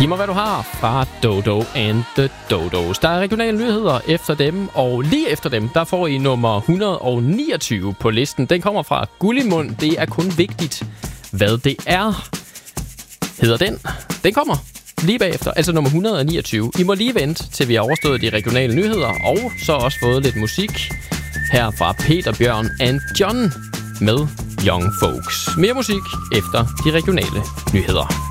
Giv mig, hvad du har fra Dodo and the Dodos. Der er regionale nyheder efter dem, og lige efter dem, der får I nummer 129 på listen. Den kommer fra Gullimund. Det er kun vigtigt, hvad det er. Hedder den. Den kommer lige bagefter, altså nummer 129. I må lige vente, til vi har overstået de regionale nyheder, og så også fået lidt musik her fra Peter Bjørn and John med Young Folks. Mere musik efter de regionale nyheder.